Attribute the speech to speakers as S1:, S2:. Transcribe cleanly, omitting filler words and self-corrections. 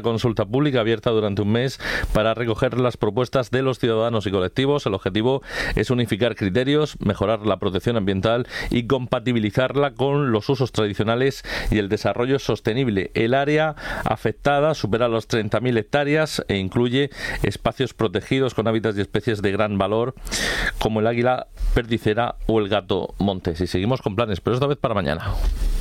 S1: Consulta pública abierta durante un mes para recoger las propuestas de los ciudadanos y colectivos. El objetivo es unificar criterios, mejorar la protección ambiental y compatibilizarla con los usos tradicionales y el desarrollo sostenible. El área afectada supera los 30.000 hectáreas e incluye espacios protegidos con hábitats y especies de gran valor como el águila perdicera o el gato montés. Y seguimos con planes, pero esta vez para mañana.